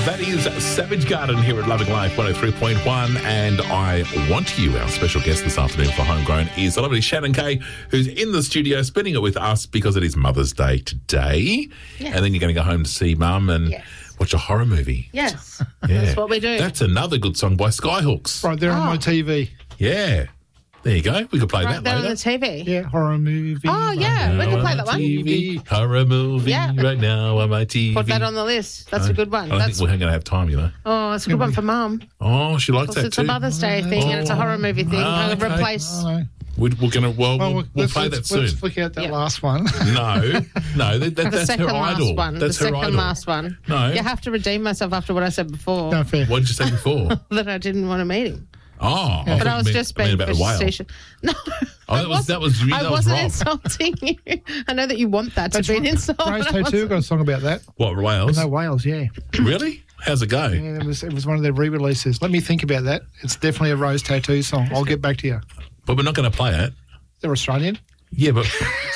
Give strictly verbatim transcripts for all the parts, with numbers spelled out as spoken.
That is Savage Garden here at Loving Life one oh three point one. And I want you, our special guest this afternoon for Homegrown, is the lovely Shannon Kay, who's in the studio spending it with us because it is Mother's Day today. Yes. And then you're going to go home to see Mum and Yes. watch a horror movie. Yes, Yeah. that's what we do. That's another good song by Skyhooks. Right there on Oh. my T V. Yeah. There you go. We could play right that there on later. the T V. Yeah, horror movie. Oh, yeah, we Now can play on that my one. T V, horror movie Yeah. right now on my T V. Put that on the list. That's a good one. I don't That's think we're going to have time, you know. oh, it's a good one for Mum. Oh, she likes Also, that it's too. a Mother's Day thing, and it's a horror movie thing. Ah, I'm going to okay. replace. Oh, no. We're, we're going to, well, Well, we'll, we'll let's, play let's, that soon. Let's flick out that Yeah. last one. No, no, that, that, The that's second her last idol. one. That's the her second idol. last one. No. You have to redeem myself after what I said before. No fair. What did you say before? That I didn't want to meet him. Oh, But thought I was you just meant- being I meant about the whale. facetious. No. Oh, that was that was I that was wasn't wrong. insulting you. I know that you want that to That's be an right. insult. Rose but I Tattoo wasn't. got a song about that. What Wales? No, Wales, yeah. Really? How's it go? Yeah, it was, it was one of their re-releases. Let me think about that. It's definitely a Rose Tattoo song. I'll get back to you. But we're not going to play it. They're Australian. Yeah, but.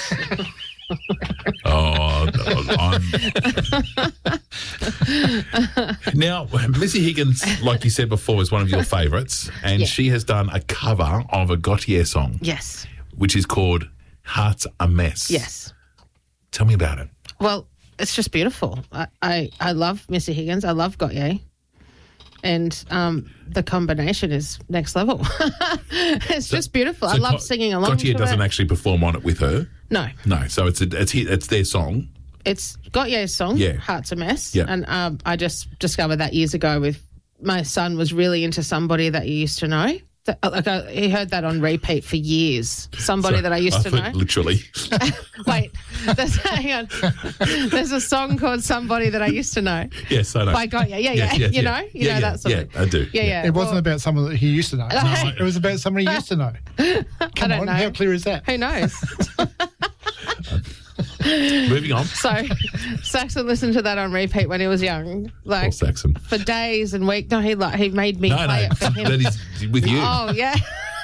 Oh, I'm... Now, Missy Higgins, like you said before, is one of your favourites, and Yeah. she has done a cover of a Gautier song, Yes. which is called "Heart's a Mess." Yes. Tell me about it. Well, it's just beautiful. I, I, I love Missy Higgins. I love Gautier. And um, the combination is next level. It's just beautiful. I So love Ga- singing along Gautier to doesn't it. actually perform on it with her. No, No, so it's a, it's hi- it's their song. it's Gautier's song, Yeah. Heart's a Mess. Yeah. And um, I just discovered that years ago with my son was really into somebody that you used to know. That, like I, he heard that on repeat for years. Somebody So that I used to thought know. Literally. Wait, there's, hang on. There's a song called Somebody That I Used to Know. Yes, I know. By Gautier. Yeah, yeah. Yes, yes, you yeah. know? You Yeah, know yeah, that sort yeah, of I do. Yeah, yeah. It wasn't Well, about someone that he used to know. No. It was about somebody he used to know. Come I don't on, know. how clear is that? Who knows? Moving on. So Saxon listened to that on repeat when he was young. Paul Like Saxon. for days and weeks. No, he like he made me No, play no, it for him. that is with you. Oh yeah.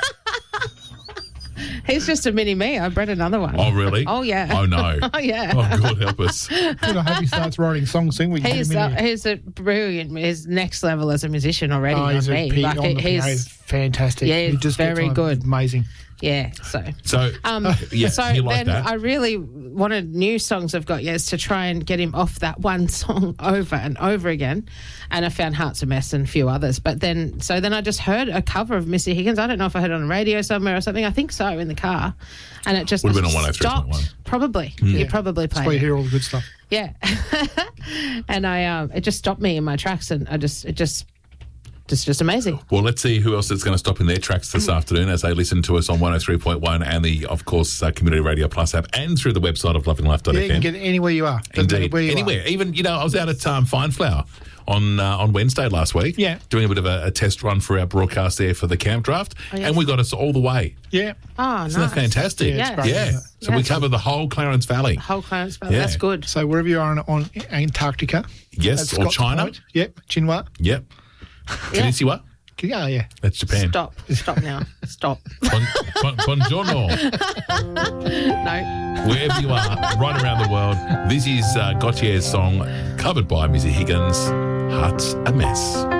He's just a mini me. I bred another one. Oh, really? Oh, yeah. Oh, no. Oh, yeah. Oh, God help us. Good, I hope he starts writing songs soon. We can He's get him uh, in here. he's a brilliant. He's next level as a musician already. Oh, on he's a me. P Like, on the he's piano. He's fantastic. Yeah, He just gets very on. good. Amazing. yeah. So So, Um, yeah, so you like then that. I really wanted new songs I've got, yes, to try and get him off that one song over and over again. And I found Heart's a Mess and a few others. But then, so then I just heard a cover of Missy Higgins. I don't know if I heard it on the radio somewhere or something. I think so, in the car. And it just Would have been on one oh three point one. stopped. Probably. You probably That's why played you it. hear all the good stuff. Yeah. And I, um, it just stopped me in my tracks and I just, it just, just, just amazing. Well, let's see who else is going to stop in their tracks this afternoon as they listen to us on one oh three point one and the, of course, uh, Community Radio Plus app and through the website of loving life dot Yeah, f you m. can get it anywhere you are. Doesn't matter Indeed. where you Anywhere. Even, you know, I was out at um, Fine Flower on uh, on Wednesday last week. Yeah. Doing a bit of a, a test run for our broadcast there for the camp draft. Oh, yes. And we got us all the way. Are. Yeah. Oh, Isn't nice. that fantastic? Yeah, it's great, Yeah. isn't it? So we Yes. covered the whole Clarence Valley. Whole Clarence Valley. Yeah. That's good. So wherever you are on, on Antarctica. Yes, that's or Scott's China. Point. Yep. Chinwa. Yep. Konnichiwa. Yeah, yeah. That's Japan. Stop. Stop now. Stop. Bon, bon, buongiorno. No. Wherever you are, right around the world, this is uh, Gautier's song covered by Missy Higgins, Heart's a Mess.